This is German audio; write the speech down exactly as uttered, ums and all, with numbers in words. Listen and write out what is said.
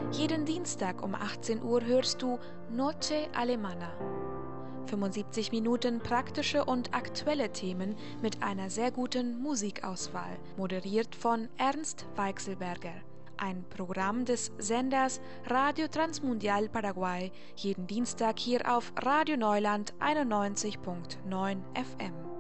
Jeden Dienstag um achtzehn Uhr hörst du Noche Alemana. fünfundsiebzig Minuten praktische und aktuelle Themen mit einer sehr guten Musikauswahl, moderiert von Ernst Weichselberger. Ein Programm des Senders Radio Transmundial Paraguay, jeden Dienstag hier auf Radio Neuland einundneunzig Komma neun F M.